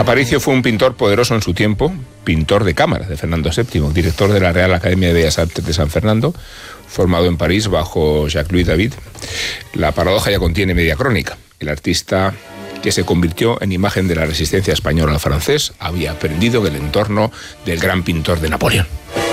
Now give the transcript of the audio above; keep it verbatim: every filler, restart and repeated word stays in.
Aparicio fue un pintor poderoso en su tiempo, pintor de cámara de Fernando séptimo, director de la Real Academia de Bellas Artes de San Fernando, formado en París bajo Jacques-Louis David. La paradoja ya contiene media crónica. El artista, que se convirtió en imagen de la resistencia española al francés, había aprendido del entorno del gran pintor de Napoleón.